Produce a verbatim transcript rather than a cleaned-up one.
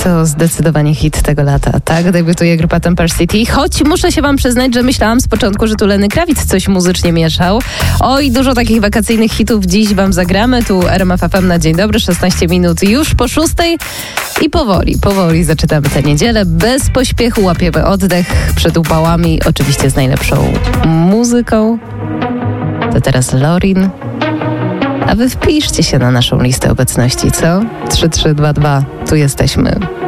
To zdecydowanie hit tego lata, tak? Debiutuje grupa Temper City, choć muszę się wam przyznać, że myślałam z początku, że tu Lenny Kravitz coś muzycznie mieszał. Oj, dużo takich wakacyjnych hitów dziś wam zagramy. Tu R M F F M na dzień dobry, szesnaście minut już po szóstej i powoli, powoli zaczynamy tę niedzielę. Bez pośpiechu łapiemy oddech przed upałami, oczywiście z najlepszą muzyką. To teraz Lorin. A wy wpiszcie się na naszą listę obecności, co? trzy trzy dwa dwa, tu jesteśmy.